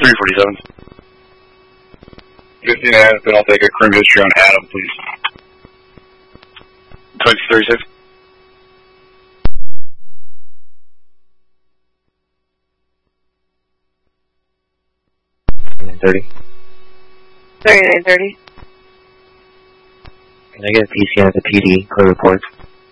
347. 15 Addison, I'll take a crim history on Adam, please. 2236. 30. 3930. Can I get a PC as a PD? Clear reports.